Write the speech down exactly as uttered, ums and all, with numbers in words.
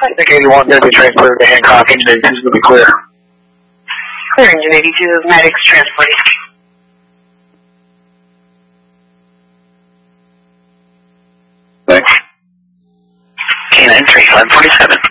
I think eighty-one does be transported to Hancock. Engine eighty-two is going to be clear. Clear, Engine eighty-two, Maddox transporting. Thanks. K nine three, eleven forty-seven.